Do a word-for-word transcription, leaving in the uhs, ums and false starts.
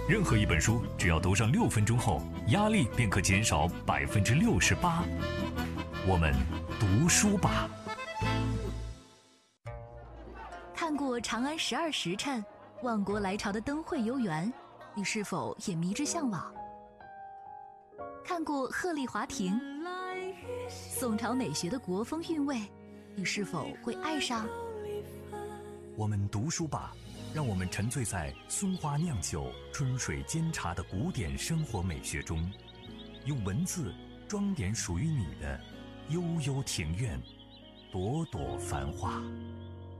任何一本书，只要读上六分钟后，压力便可减少百分之六十八。我们读书吧。 看过《长安十二时辰》《万国来朝的灯会游园》，你是否也迷之向往？看过《鹤唳华亭》宋朝美学的国风韵味，你是否会爱上？ 我们读书吧，让我们沉醉在松花酿酒、春水煎茶的古典生活美学中，用文字装点属于你的悠悠庭院，朵朵繁华。